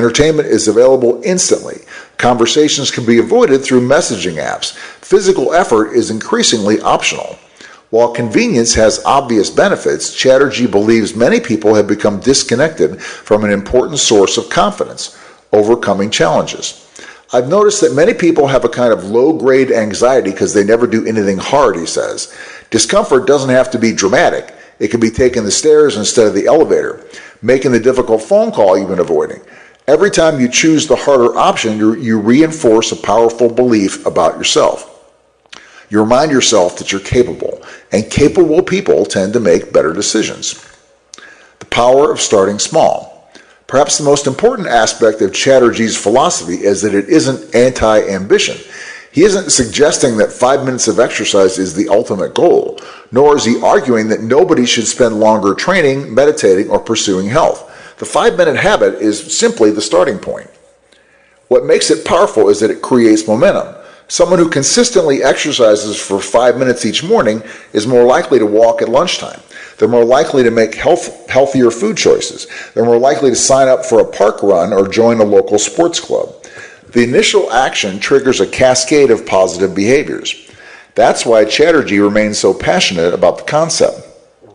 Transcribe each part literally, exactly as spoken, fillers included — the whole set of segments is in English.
Entertainment is available instantly. Conversations can be avoided through messaging apps. Physical effort is increasingly optional. While convenience has obvious benefits, Chatterjee believes many people have become disconnected from an important source of confidence, overcoming challenges. I've noticed that many people have a kind of low-grade anxiety because they never do anything hard, he says. Discomfort doesn't have to be dramatic. It can be taking the stairs instead of the elevator, making the difficult phone call you've been avoiding. Every time you choose the harder option, you, you reinforce a powerful belief about yourself. You remind yourself that you're capable, and capable people tend to make better decisions. The power of starting small. Perhaps the most important aspect of Chatterjee's philosophy is that it isn't anti-ambition. He isn't suggesting that five minutes of exercise is the ultimate goal, nor is he arguing that nobody should spend longer training, meditating, or pursuing health. The five-minute habit is simply the starting point. What makes it powerful is that it creates momentum. Someone who consistently exercises for five minutes each morning is more likely to walk at lunchtime. They're more likely to make health, healthier food choices. They're more likely to sign up for a park run or join a local sports club. The initial action triggers a cascade of positive behaviors. That's why Chatterjee remains so passionate about the concept.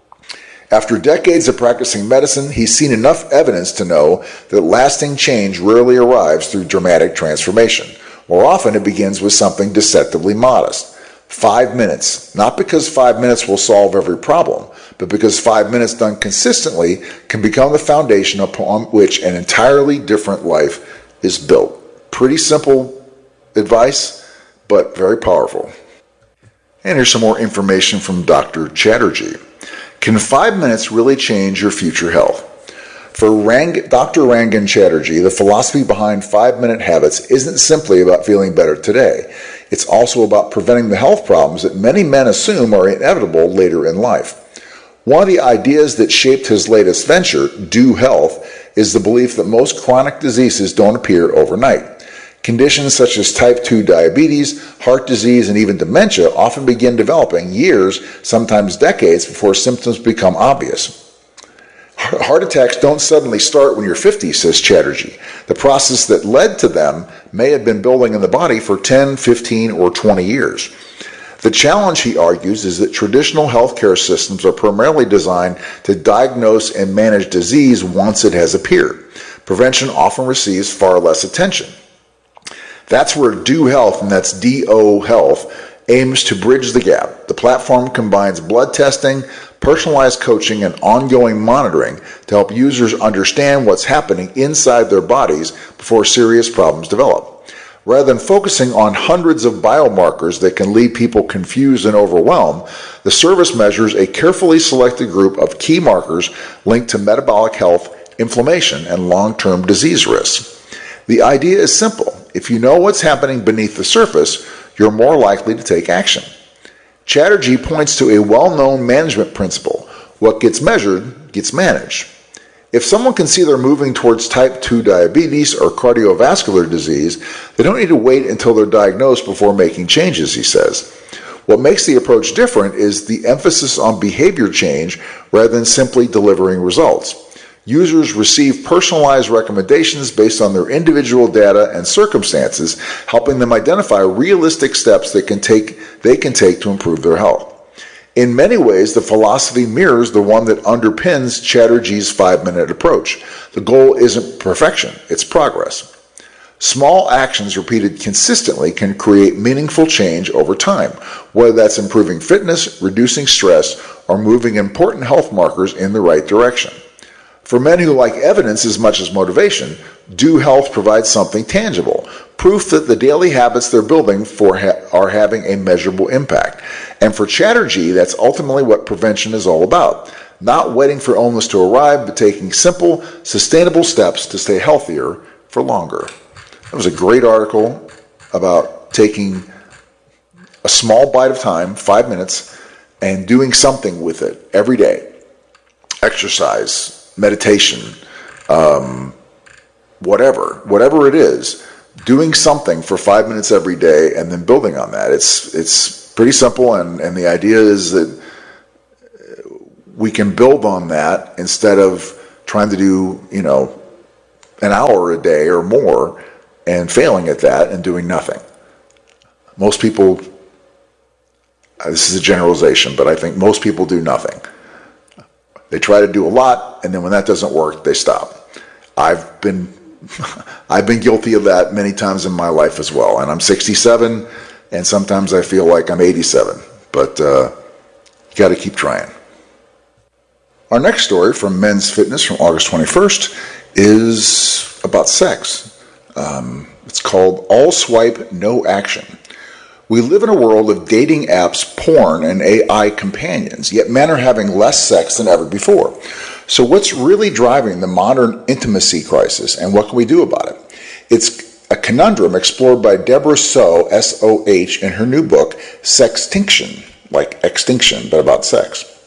After decades of practicing medicine, he's seen enough evidence to know that lasting change rarely arrives through dramatic transformation. More often, it begins with something deceptively modest. Five minutes, not because five minutes will solve every problem, but because five minutes done consistently can become the foundation upon which an entirely different life is built. Pretty simple advice, but very powerful. And here's some more information from Doctor Chatterjee. Can five minutes really change your future health? For Rang- Doctor Rangan Chatterjee, the philosophy behind five-minute habits isn't simply about feeling better today. It's also about preventing the health problems that many men assume are inevitable later in life. One of the ideas that shaped his latest venture, Do Health, is the belief that most chronic diseases don't appear overnight. Conditions such as type two diabetes, heart disease, and even dementia often begin developing years, sometimes decades, before symptoms become obvious. Heart attacks don't suddenly start when you're fifty, says Chatterjee. The process that led to them may have been building in the body for ten, fifteen, or twenty years. The challenge, he argues, is that traditional healthcare systems are primarily designed to diagnose and manage disease once it has appeared. Prevention often receives far less attention. That's where Do Health, and that's D O Health, aims to bridge the gap. The platform combines blood testing, personalized coaching, and ongoing monitoring to help users understand what's happening inside their bodies before serious problems develop. Rather than focusing on hundreds of biomarkers that can leave people confused and overwhelmed, the service measures a carefully selected group of key markers linked to metabolic health, inflammation, and long-term disease risks. The idea is simple. If you know what's happening beneath the surface, you're more likely to take action. Chatterjee points to a well-known management principle. What gets measured gets managed. If someone can see they're moving towards type two diabetes or cardiovascular disease, they don't need to wait until they're diagnosed before making changes, he says. What makes the approach different is the emphasis on behavior change rather than simply delivering results. Users receive personalized recommendations based on their individual data and circumstances, helping them identify realistic steps they can take, they can take to improve their health. In many ways, the philosophy mirrors the one that underpins Chatterjee's five-minute approach. The goal isn't perfection, it's progress. Small actions repeated consistently can create meaningful change over time, whether that's improving fitness, reducing stress, or moving important health markers in the right direction. For men who like evidence as much as motivation, Do Health provides something tangible, proof that the daily habits they're building for ha- are having a measurable impact. And for Chatterjee, that's ultimately what prevention is all about. Not waiting for illness to arrive, but taking simple, sustainable steps to stay healthier for longer. That was a great article about taking a small bite of time, five minutes, and doing something with it every day. Exercise, meditation, um, whatever, whatever it is, doing something for five minutes every day and then building on that. It's it's pretty simple, and, and the idea is that we can build on that instead of trying to do, you know, an hour a day or more and failing at that and doing nothing. Most people, this is a generalization, but I think most people do nothing. They try to do a lot, and then when that doesn't work, they stop. I've been I've been guilty of that many times in my life as well, and I'm sixty-seven, and sometimes I feel like I'm eighty-seven, but uh, you got to keep trying. Our next story from Men's Fitness from August twenty-first is about sex. Um, it's called All Swipe, No Action. We live in a world of dating apps, porn, and A I companions, yet men are having less sex than ever before. So what's really driving the modern intimacy crisis, and what can we do about it? It's a conundrum explored by Deborah Soh, S O H, in her new book, Sextinction, like extinction, but about sex.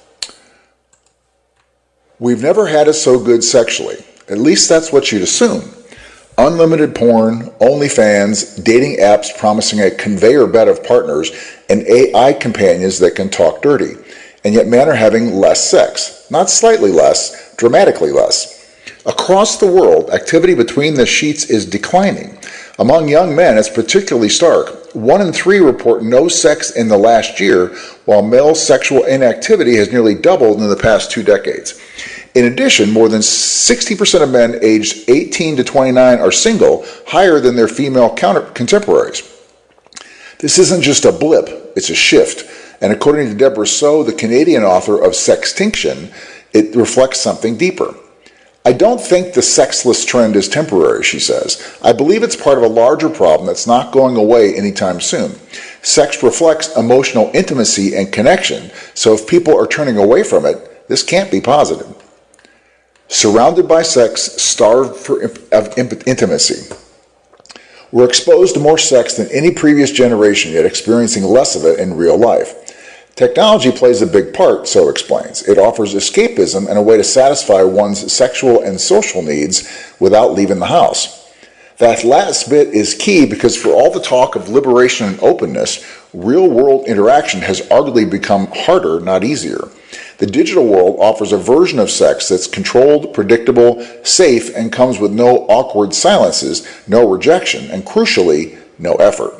We've never had it so good sexually. At least that's what you'd assume. Unlimited porn, OnlyFans, dating apps promising a conveyor belt of partners, and A I companions that can talk dirty. And yet men are having less sex. Not slightly less, dramatically less. Across the world, activity between the sheets is declining. Among young men, it's particularly stark. One in three report no sex in the last year, while male sexual inactivity has nearly doubled in the past two decades. In addition, more than sixty percent of men aged eighteen to twenty-nine are single, higher than their female counter- contemporaries. This isn't just a blip, it's a shift. And according to Deborah Soh, the Canadian author of Sextinction, it reflects something deeper. I don't think the sexless trend is temporary, she says. I believe it's part of a larger problem that's not going away anytime soon. Sex reflects emotional intimacy and connection, so if people are turning away from it, this can't be positive. Surrounded by sex, starved for imp- of imp- intimacy. We're exposed to more sex than any previous generation, yet experiencing less of it in real life. Technology plays a big part, so explains. It offers escapism and a way to satisfy one's sexual and social needs without leaving the house. That last bit is key because for all the talk of liberation and openness, real-world interaction has arguably become harder, not easier. The digital world offers a version of sex that's controlled, predictable, safe, and comes with no awkward silences, no rejection, and crucially, no effort.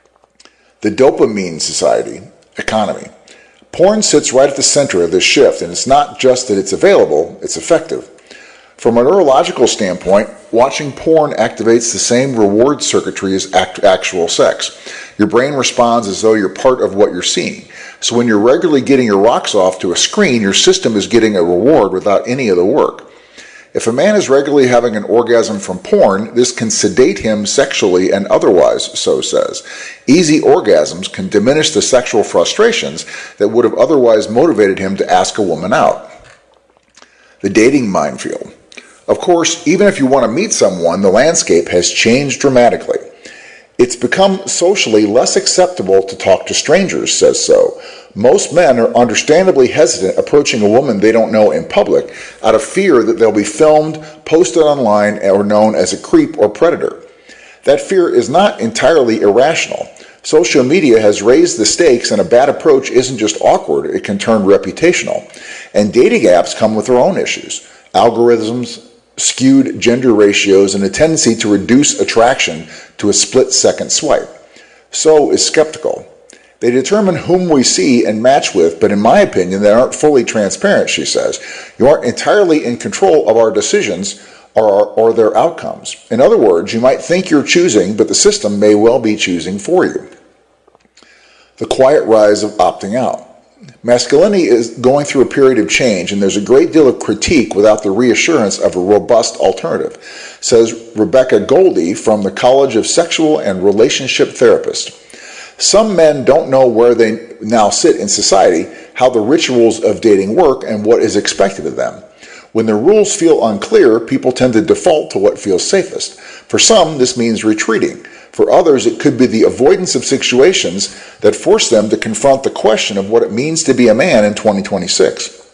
The dopamine society, economy. Porn sits right at the center of this shift, and it's not just that it's available, it's effective. From a neurological standpoint, watching porn activates the same reward circuitry as act- actual sex. Your brain responds as though you're part of what you're seeing. So when you're regularly getting your rocks off to a screen, your system is getting a reward without any of the work. If a man is regularly having an orgasm from porn, this can sedate him sexually and otherwise, so says. Easy orgasms can diminish the sexual frustrations that would have otherwise motivated him to ask a woman out. The dating minefield. Of course, even if you want to meet someone, the landscape has changed dramatically. It's become socially less acceptable to talk to strangers, says Soh. Most men are understandably hesitant approaching a woman they don't know in public out of fear that they'll be filmed, posted online, or known as a creep or predator. That fear is not entirely irrational. Social media has raised the stakes, and a bad approach isn't just awkward, it can turn reputational. And dating apps come with their own issues. Algorithms, skewed gender ratios, and a tendency to reduce attraction to a split-second swipe. Soh is skeptical. They determine whom we see and match with, but in my opinion, they aren't fully transparent, she says. You aren't entirely in control of our decisions or, or their outcomes. In other words, you might think you're choosing, but the system may well be choosing for you. The quiet rise of opting out. Masculinity is going through a period of change, and there's a great deal of critique without the reassurance of a robust alternative, says Rebecca Goldie from the College of Sexual and Relationship Therapists. Some men don't know where they now sit in society, how the rituals of dating work, and what is expected of them. When the rules feel unclear, people tend to default to what feels safest. For some, this means retreating. For others, it could be the avoidance of situations that force them to confront the question of what it means to be a man in twenty twenty-six.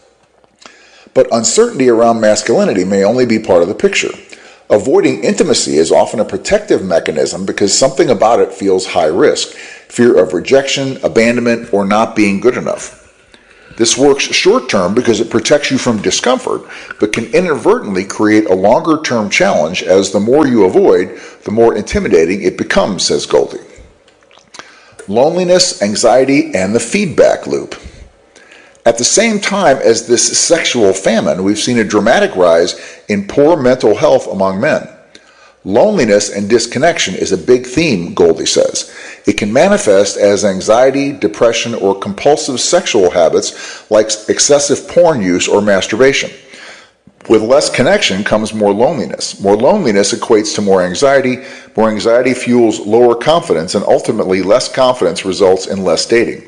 But uncertainty around masculinity may only be part of the picture. Avoiding intimacy is often a protective mechanism because something about it feels high risk, fear of rejection, abandonment, or not being good enough. This works short term because it protects you from discomfort, but can inadvertently create a longer term challenge, as the more you avoid, the more intimidating it becomes, says Goldie. Loneliness, anxiety, and the feedback loop. At the same time as this sexual famine, we've seen a dramatic rise in poor mental health among men. Loneliness and disconnection is a big theme, Goldie says. It can manifest as anxiety, depression, or compulsive sexual habits like excessive porn use or masturbation. With less connection comes more loneliness. More loneliness equates to more anxiety. More anxiety fuels lower confidence, and ultimately less confidence results in less dating.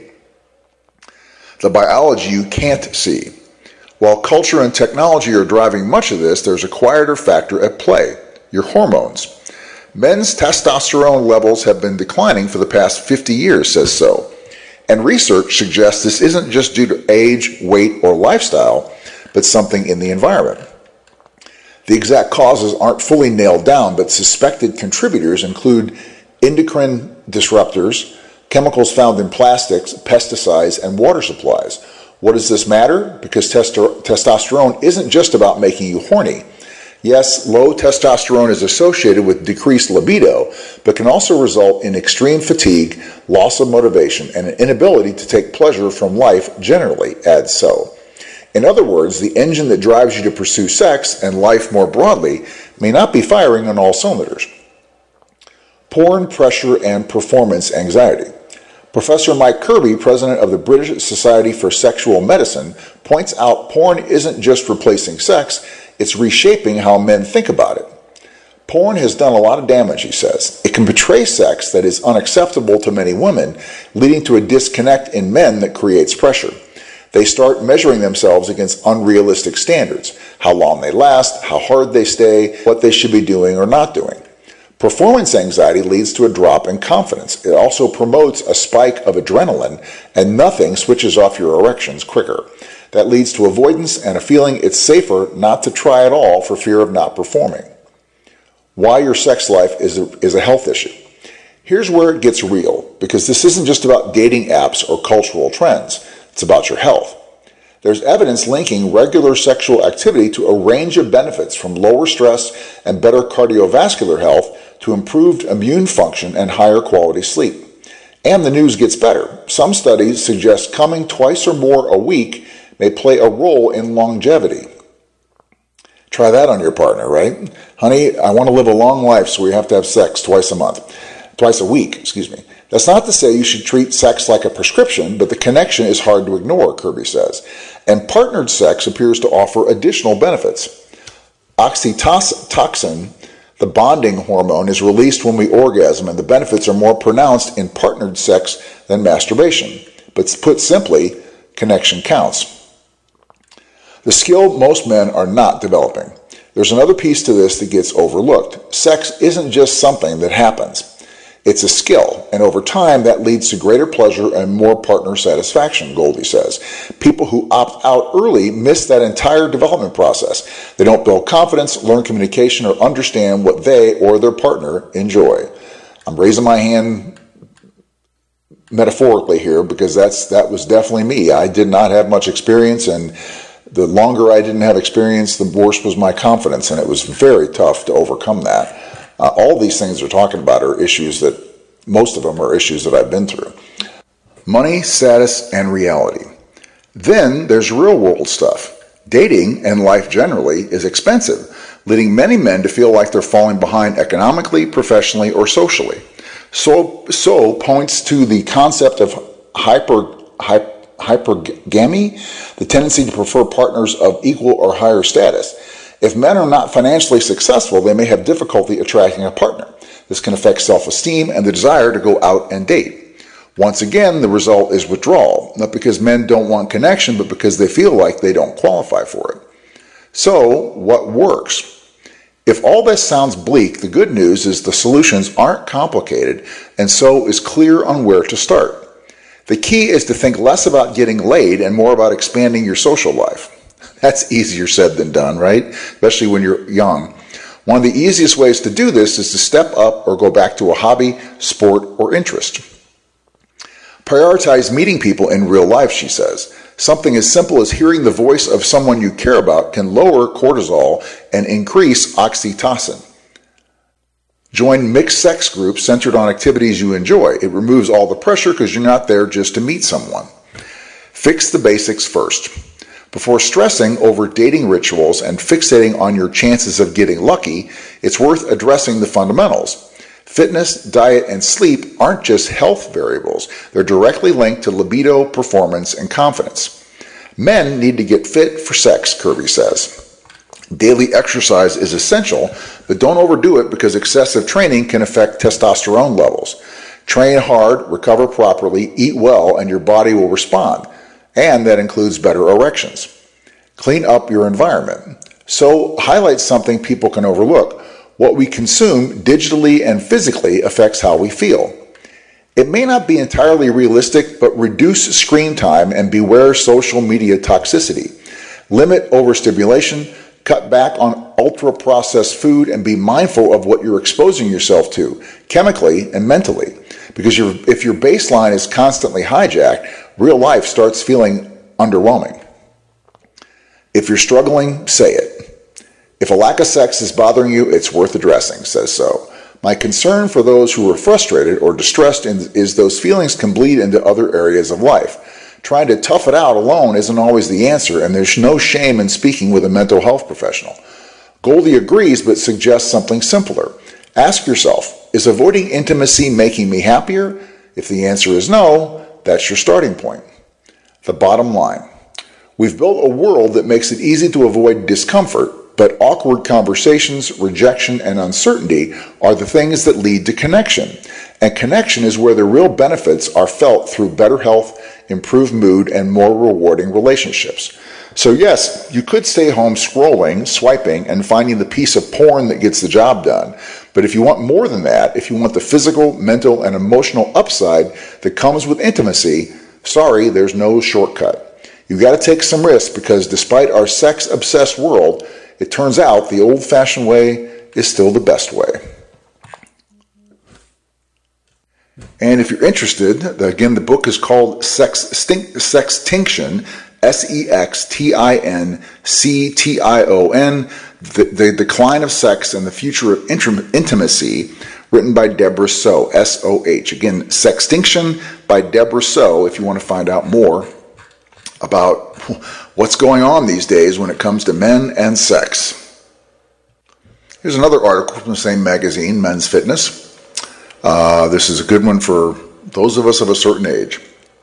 The biology you can't see. While culture and technology are driving much of this, there's a quieter factor at play: your hormones. Men's testosterone levels have been declining for the past fifty years, says so. And research suggests this isn't just due to age, weight, or lifestyle, but something in the environment. The exact causes aren't fully nailed down, but suspected contributors include endocrine disruptors, chemicals found in plastics, pesticides, and water supplies. What does this matter? Because testo- testosterone isn't just about making you horny. Yes, low testosterone is associated with decreased libido, but can also result in extreme fatigue, loss of motivation, and an inability to take pleasure from life generally, adds so. In other words, the engine that drives you to pursue sex and life more broadly may not be firing on all cylinders. Porn, pressure, and performance anxiety. Professor Mike Kirby, president of the British Society for Sexual Medicine, points out porn isn't just replacing sex, it's reshaping how men think about it. Porn has done a lot of damage, he says. It can portray sex that is unacceptable to many women, leading to a disconnect in men that creates pressure. They start measuring themselves against unrealistic standards: how long they last, how hard they stay, what they should be doing or not doing. Performance anxiety leads to a drop in confidence. It also promotes a spike of adrenaline, and nothing switches off your erections quicker. That leads to avoidance and a feeling it's safer not to try at all for fear of not performing. Why your sex life is a, is a health issue. Here's where it gets real, because this isn't just about dating apps or cultural trends. It's about your health. There's evidence linking regular sexual activity to a range of benefits, from lower stress and better cardiovascular health to improved immune function and higher quality sleep. And the news gets better. Some studies suggest coming twice or more a week may play a role in longevity. Try that on your partner, right? Honey, I want to live a long life, so we have to have sex twice a month. Twice a week, excuse me. That's not to say you should treat sex like a prescription, but the connection is hard to ignore, Kirby says. And partnered sex appears to offer additional benefits. Oxytocin, the bonding hormone, is released when we orgasm, and the benefits are more pronounced in partnered sex than masturbation. But put simply, connection counts. The skill most men are not developing. There's another piece to this that gets overlooked. Sex isn't just something that happens. It's a skill, and over time that leads to greater pleasure and more partner satisfaction, Goldie says. People who opt out early miss that entire development process. They don't build confidence, learn communication, or understand what they or their partner enjoy. I'm raising my hand metaphorically here because that's that was definitely me. I did not have much experience, and the longer I didn't have experience, the worse was my confidence, and it was very tough to overcome that. Uh, all these things they're talking about are issues that, most of them are issues that I've been through. Money, status, and reality. Then there's real world stuff. Dating and life generally is expensive, leading many men to feel like they're falling behind economically, professionally, or socially. So, so points to the concept of hyper, hyper hypergamy, the tendency to prefer partners of equal or higher status. If men are not financially successful, they may have difficulty attracting a partner. This can affect self-esteem and the desire to go out and date. Once again, the result is withdrawal, not because men don't want connection, but because they feel like they don't qualify for it. So, what works? If all this sounds bleak, the good news is the solutions aren't complicated, and so is clear on where to start. The key is to think less about getting laid and more about expanding your social life. That's easier said than done, right? Especially when you're young. One of the easiest ways to do this is to step up or go back to a hobby, sport, or interest. Prioritize meeting people in real life, she says. Something as simple as hearing the voice of someone you care about can lower cortisol and increase oxytocin. Join mixed sex groups centered on activities you enjoy. It removes all the pressure because you're not there just to meet someone. Fix the basics first. Before stressing over dating rituals and fixating on your chances of getting lucky, it's worth addressing the fundamentals. Fitness, diet, and sleep aren't just health variables. They're directly linked to libido, performance, and confidence. Men need to get fit for sex, Kirby says. Daily exercise is essential, but don't overdo it because excessive training can affect testosterone levels. Train hard, recover properly, eat well, and your body will respond. And that includes better erections. Clean up your environment. So highlight something people can overlook. What we consume digitally and physically affects how we feel. It may not be entirely realistic, but reduce screen time and beware social media toxicity. Limit overstimulation, cut back on ultra-processed food, and be mindful of what you're exposing yourself to, chemically and mentally. Because you're, if your baseline is constantly hijacked, real life starts feeling underwhelming. If you're struggling, say it. If a lack of sex is bothering you, it's worth addressing, says so. My concern for those who are frustrated or distressed is those feelings can bleed into other areas of life. Trying to tough it out alone isn't always the answer, and there's no shame in speaking with a mental health professional. Goldie agrees, but suggests something simpler. Ask yourself, is avoiding intimacy making me happier? If the answer is no, that's your starting point. The bottom line. We've built a world that makes it easy to avoid discomfort, but awkward conversations, rejection, and uncertainty are the things that lead to connection. And connection is where the real benefits are felt through better health, improved mood, and more rewarding relationships. So yes, you could stay home scrolling, swiping, and finding the piece of porn that gets the job done. But if you want more than that, if you want the physical, mental, and emotional upside that comes with intimacy, sorry, there's no shortcut. You've got to take some risks because despite our sex-obsessed world, it turns out the old-fashioned way is still the best way. And if you're interested, again, the book is called Sextinction, S E X T I N C T I O N, the, the Decline of Sex and the Future of Intimacy, written by Deborah Soh, S O H. Again, Sextinction by Deborah Soh, if you want to find out more about what's going on these days when it comes to men and sex. Here's another article from the same magazine, Men's Fitness. Uh, this is a good one for those of us of a certain age.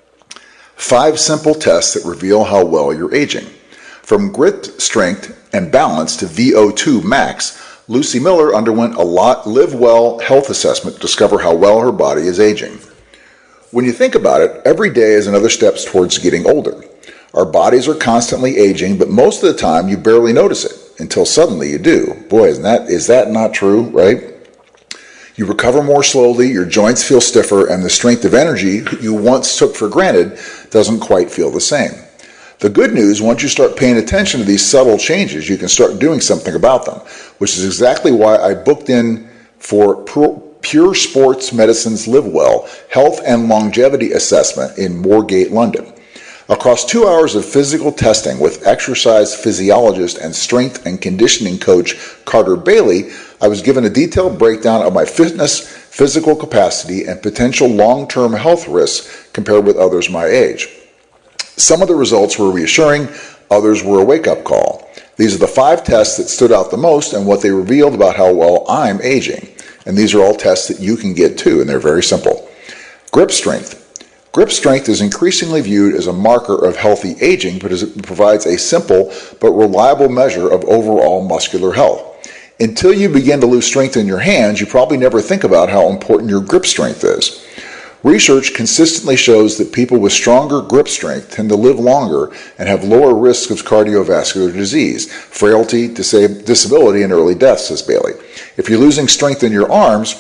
Five simple tests that reveal how well you're aging. From grit, strength, and balance to V O two max, Lucy Miller underwent a lot Live Well health assessment to discover how well her body is aging. When you think about it, every day is another step towards getting older. Our bodies are constantly aging, but most of the time you barely notice it until suddenly you do. Boy, isn't that, is that not true, right? You recover more slowly, your joints feel stiffer, and the strength of energy you once took for granted doesn't quite feel the same. The good news, once you start paying attention to these subtle changes, you can start doing something about them, which is exactly why I booked in for Pure Sports Medicine's Live Well Health and Longevity Assessment in Moorgate, London. Across two hours of physical testing with exercise physiologist and strength and conditioning coach Carter Bailey, I was given a detailed breakdown of my fitness, physical capacity, and potential long-term health risks compared with others my age. Some of the results were reassuring, others were a wake-up call. These are the five tests that stood out the most and what they revealed about how well I'm aging. And these are all tests that you can get too, and they're very simple. Grip strength. Grip strength is increasingly viewed as a marker of healthy aging, but it provides a simple but reliable measure of overall muscular health. Until you begin to lose strength in your hands, you probably never think about how important your grip strength is. Research consistently shows that people with stronger grip strength tend to live longer and have lower risks of cardiovascular disease, frailty, disab- disability, and early death, says Bailey. If you're losing strength in your arms,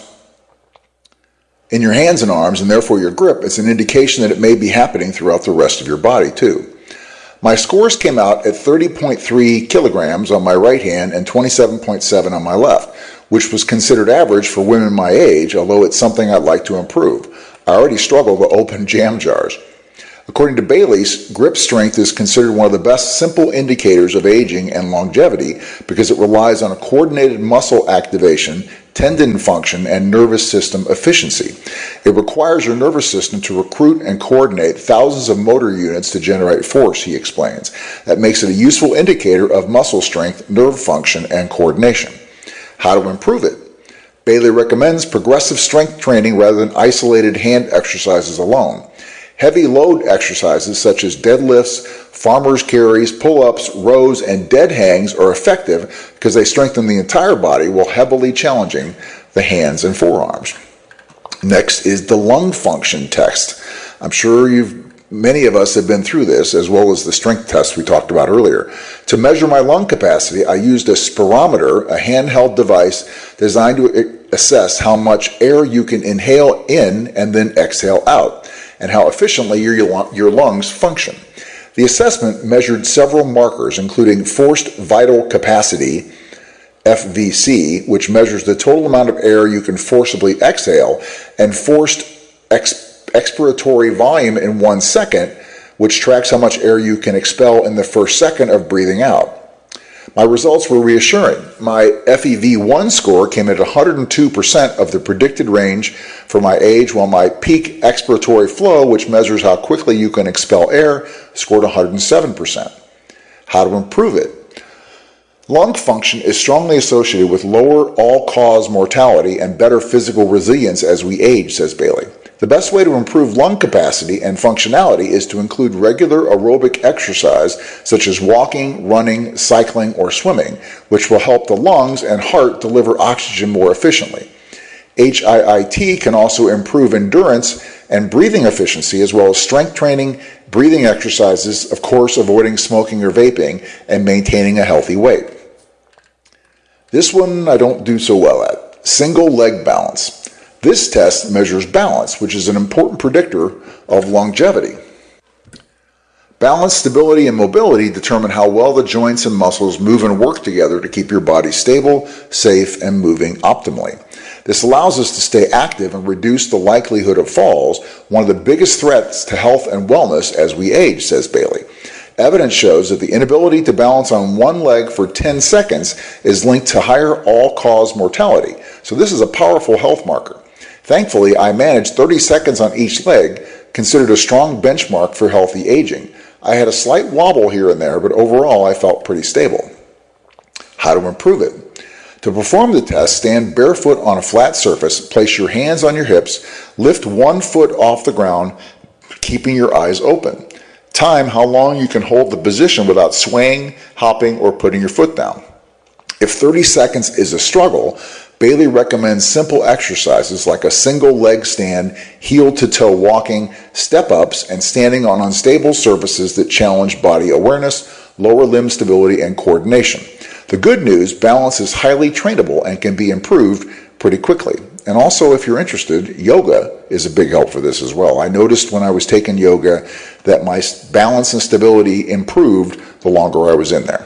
in your hands and arms, and therefore your grip, it's an indication that it may be happening throughout the rest of your body too. My scores came out at thirty point three kilograms on my right hand and twenty-seven point seven on my left, which was considered average for women my age, although it's something I'd like to improve. I already struggle to open jam jars. According to Bailey's, grip strength is considered one of the best simple indicators of aging and longevity because it relies on a coordinated muscle activation, tendon function, and nervous system efficiency. It requires your nervous system to recruit and coordinate thousands of motor units to generate force, he explains. That makes it a useful indicator of muscle strength, nerve function, and coordination. How to improve it? Bailey recommends progressive strength training rather than isolated hand exercises alone. Heavy load exercises such as deadlifts, farmer's carries, pull-ups, rows, and dead hangs are effective because they strengthen the entire body while heavily challenging the hands and forearms. Next is the lung function test. I'm sure you've Many of us have been through this, as well as the strength test we talked about earlier. To measure my lung capacity, I used a spirometer, a handheld device designed to assess how much air you can inhale in and then exhale out, and how efficiently your, your lungs function. The assessment measured several markers, including forced vital capacity, F V C, which measures the total amount of air you can forcibly exhale, and forced expiratory expiratory volume in one second, which tracks how much air you can expel in the first second of breathing out. My results were reassuring. My F E V one score came at one hundred two percent of the predicted range for my age, while my peak expiratory flow, which measures how quickly you can expel air, scored one hundred seven percent. How to improve it? Lung function is strongly associated with lower all-cause mortality and better physical resilience as we age, says Bailey. The best way to improve lung capacity and functionality is to include regular aerobic exercise such as walking, running, cycling, or swimming, which will help the lungs and heart deliver oxygen more efficiently. H I I T can also improve endurance and breathing efficiency, as well as strength training, breathing exercises, of course avoiding smoking or vaping, and maintaining a healthy weight. This one I don't do so well at. Single leg balance. This test measures balance, which is an important predictor of longevity. Balance, stability, and mobility determine how well the joints and muscles move and work together to keep your body stable, safe, and moving optimally. This allows us to stay active and reduce the likelihood of falls, one of the biggest threats to health and wellness as we age, says Bailey. Evidence shows that the inability to balance on one leg for ten seconds is linked to higher all-cause mortality, so this is a powerful health marker. Thankfully, I managed thirty seconds on each leg, considered a strong benchmark for healthy aging. I had a slight wobble here and there, but overall I felt pretty stable. How to improve it? To perform the test, stand barefoot on a flat surface, place your hands on your hips, lift one foot off the ground, keeping your eyes open. Time how long you can hold the position without swaying, hopping, or putting your foot down. If thirty seconds is a struggle, Bailey recommends simple exercises like a single leg stand, heel-to-toe walking, step-ups, and standing on unstable surfaces that challenge body awareness, lower limb stability, and coordination. The good news, balance is highly trainable and can be improved pretty quickly. And also, if you're interested, yoga is a big help for this as well. I noticed when I was taking yoga that my balance and stability improved the longer I was in there.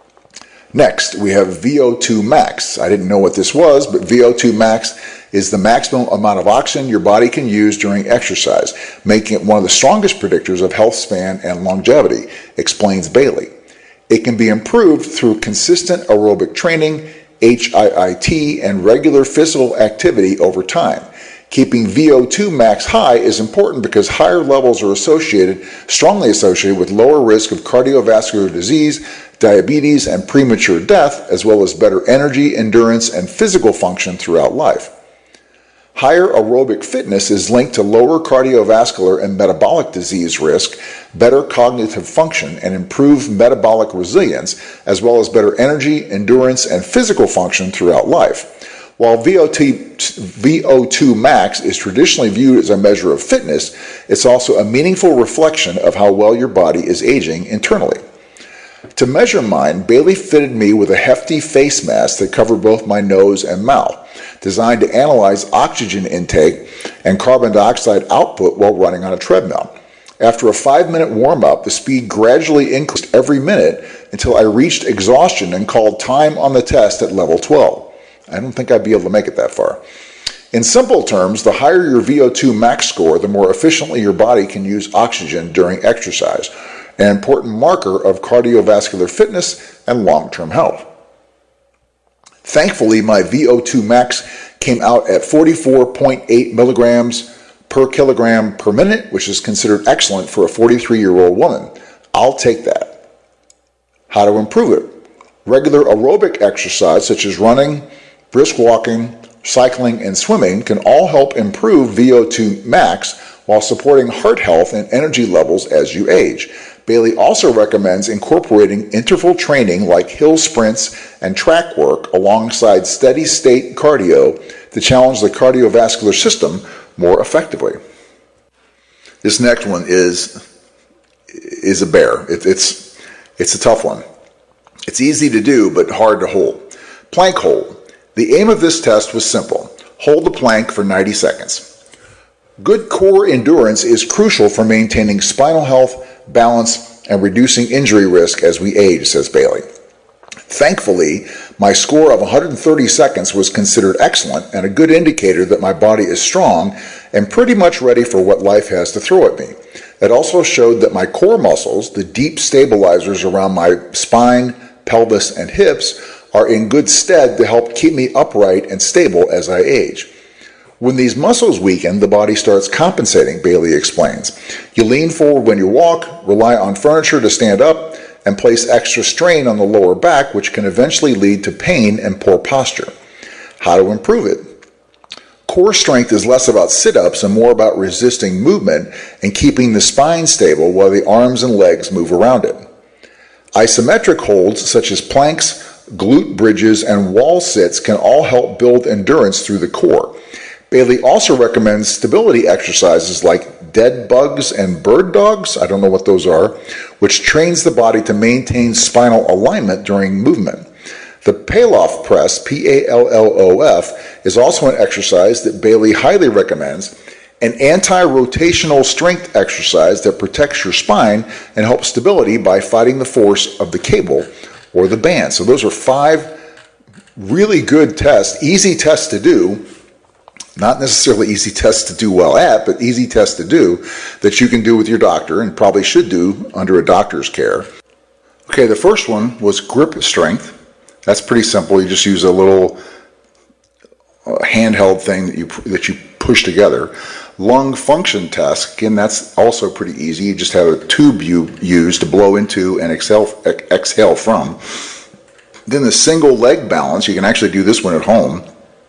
Next, we have V O two max. I didn't know what this was, but V O two max is the maximum amount of oxygen your body can use during exercise, making it one of the strongest predictors of health span and longevity, explains Bailey. It can be improved through consistent aerobic training, H I I T, and regular physical activity over time. Keeping V O two max high is important because higher levels are associated, strongly associated with lower risk of cardiovascular disease, diabetes, and premature death, as well as better energy, endurance, and physical function throughout life. Higher aerobic fitness is linked to lower cardiovascular and metabolic disease risk, better cognitive function, and improved metabolic resilience, as well as better energy, endurance, and physical function throughout life. While V O two max is traditionally viewed as a measure of fitness, it's also a meaningful reflection of how well your body is aging internally. To measure mine, Bailey fitted me with a hefty face mask that covered both my nose and mouth, designed to analyze oxygen intake and carbon dioxide output while running on a treadmill. After a five-minute warm-up, the speed gradually increased every minute until I reached exhaustion and called time on the test at level twelve. I don't think I'd be able to make it that far. In simple terms, the higher your V O two max score, the more efficiently your body can use oxygen during exercise, an important marker of cardiovascular fitness and long-term health. Thankfully, my V O two max came out at forty-four point eight milligrams per kilogram per minute, which is considered excellent for a forty-three-year-old woman. I'll take that. How to improve it? Regular aerobic exercise such as running, brisk walking, cycling, and swimming can all help improve V O two max while supporting heart health and energy levels as you age. Bailey also recommends incorporating interval training like hill sprints and track work alongside steady state cardio to challenge the cardiovascular system more effectively. This next one is is a bear. It, it's it's a tough one. It's easy to do but hard to hold. Plank hold. The aim of this test was simple. Hold the plank for ninety seconds. Good core endurance is crucial for maintaining spinal health, balance, and reducing injury risk as we age, says Bailey. Thankfully, my score of one hundred thirty seconds was considered excellent and a good indicator that my body is strong and pretty much ready for what life has to throw at me. It also showed that my core muscles, the deep stabilizers around my spine, pelvis, and hips, are in good stead to help keep me upright and stable as I age. When these muscles weaken, the body starts compensating, Bailey explains. You lean forward when you walk, rely on furniture to stand up, and place extra strain on the lower back, which can eventually lead to pain and poor posture. How to improve it? Core strength is less about sit-ups and more about resisting movement and keeping the spine stable while the arms and legs move around it. Isometric holds such as planks, glute bridges, and wall sits can all help build endurance through the core. Bailey also recommends stability exercises like dead bugs and bird dogs, I don't know what those are, which trains the body to maintain spinal alignment during movement. The Pallof press, P A L L O F, is also an exercise that Bailey highly recommends, an anti-rotational strength exercise that protects your spine and helps stability by fighting the force of the cable or the band. So those are five really good tests, easy tests to do, not necessarily easy tests to do well at, but easy tests to do that you can do with your doctor and probably should do under a doctor's care. Okay, the first one was grip strength. That's pretty simple. You just use a little uh, handheld thing that you that you push together. Lung function test, again, that's also pretty easy. You just have a tube you use to blow into and exhale, exhale from. Then the single leg balance, you can actually do this one at home.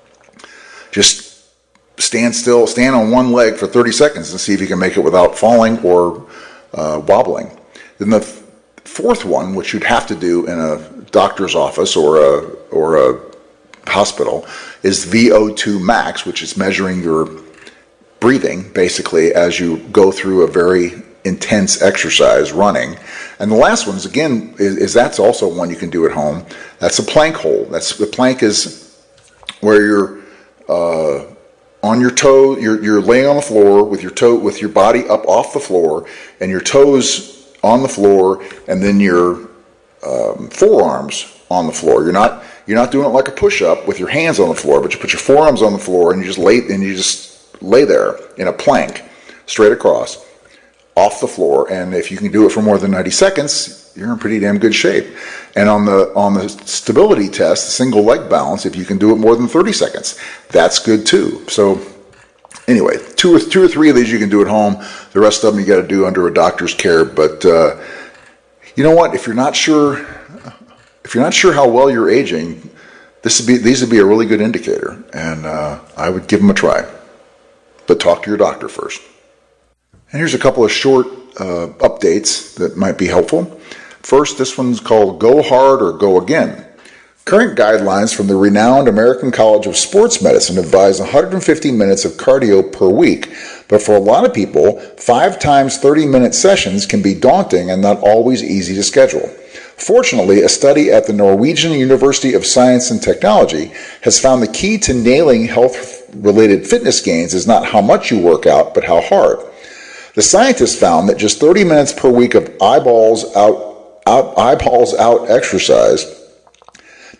Just stand still, stand on one leg for thirty seconds and see if you can make it without falling or uh, wobbling. Then the f- fourth one, which you'd have to do in a doctor's office or a, or a hospital, is V O two max, which is measuring your breathing basically as you go through a very intense exercise, running. And the last one is, again, is, is that's also one you can do at home. That's a plank hold. That's the plank is where you're uh, on your toe, you're you're laying on the floor with your toe with your body up off the floor and your toes on the floor, and then your um, forearms on the floor. You're not you're not doing it like a push-up with your hands on the floor, but you put your forearms on the floor and you just lay and you just lay there in a plank, straight across, off the floor. And if you can do it for more than ninety seconds, you're in pretty damn good shape. And on the on the stability test, the single leg balance, if you can do it more than thirty seconds, that's good too. So anyway, two or two or three of these you can do at home. The rest of them you got to do under a doctor's care. But uh, you know what? If you're not sure, if you're not sure how well you're aging, this would be these would be a really good indicator, and uh, I would give them a try. But talk to your doctor first. And here's a couple of short uh, updates that might be helpful. First, this one's called Go Hard or Go Again. Current guidelines from the renowned American College of Sports Medicine advise one hundred fifty minutes of cardio per week, but for a lot of people, five times thirty-minute sessions can be daunting and not always easy to schedule. Fortunately, a study at the Norwegian University of Science and Technology has found the key to nailing health-related fitness gains is not how much you work out, but how hard. The scientists found that just thirty minutes per week of eyeballs out, out, eyeballs out exercise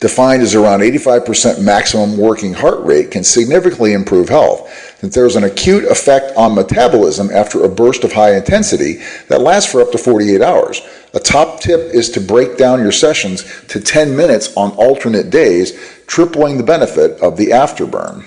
defined as around eighty-five percent maximum working heart rate, can significantly improve health, since there is an acute effect on metabolism after a burst of high intensity that lasts for up to forty-eight hours. A top tip is to break down your sessions to ten minutes on alternate days, tripling the benefit of the afterburn.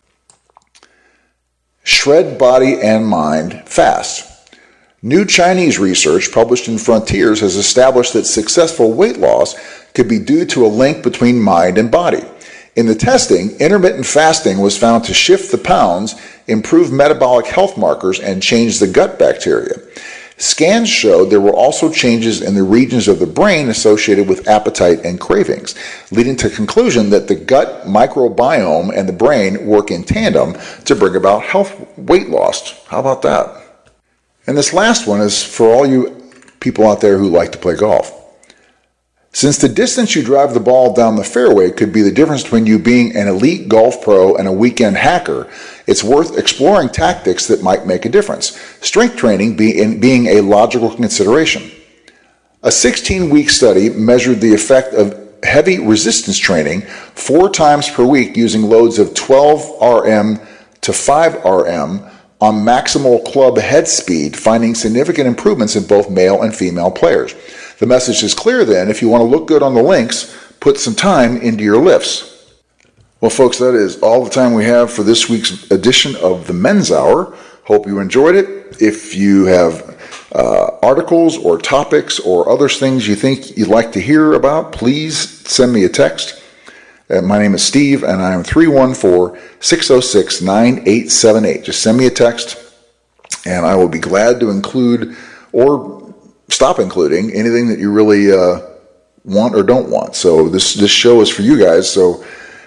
Shred body and mind fast. New Chinese research published in Frontiers has established that successful weight loss could be due to a link between mind and body. In the testing, intermittent fasting was found to shift the pounds, improve metabolic health markers, and change the gut bacteria. Scans showed there were also changes in the regions of the brain associated with appetite and cravings, leading to the conclusion that the gut microbiome and the brain work in tandem to bring about health weight loss. How about that? And this last one is for all you people out there who like to play golf. Since the distance you drive the ball down the fairway could be the difference between you being an elite golf pro and a weekend hacker, it's worth exploring tactics that might make a difference, strength training being, being a logical consideration. A sixteen-week study measured the effect of heavy resistance training four times per week using loads of twelve R M to five R M on maximal club head speed, finding significant improvements in both male and female players. The message is clear then: if you want to look good on the links, put some time into your lifts. Well, folks, that is all the time we have for this week's edition of the Men's Hour. Hope you enjoyed it. If you have uh, articles or topics or other things you think you'd like to hear about, please send me a text. Uh, my name is Steve, and I am three one four, six oh six, nine eight seven eight. Just send me a text, and I will be glad to include or stop including anything that you really uh, want or don't want. So this this show is for you guys, so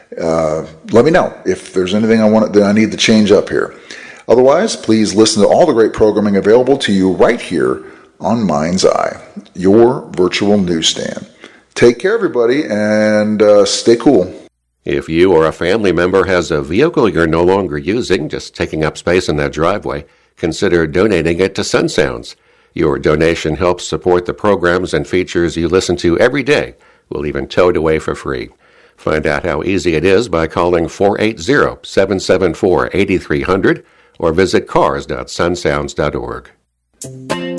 uh, let me know if there's anything I want that I need to change up here. Otherwise, please listen to all the great programming available to you right here on Mind's Eye, your virtual newsstand. Take care, everybody, and uh, stay cool. If you or a family member has a vehicle you're no longer using, just taking up space in that driveway, consider donating it to SunSounds. Your donation helps support the programs and features you listen to every day. We'll even tow it away for free. Find out how easy it is by calling four eight zero, seven seven four, eight three zero zero or visit cars dot sunsounds dot org.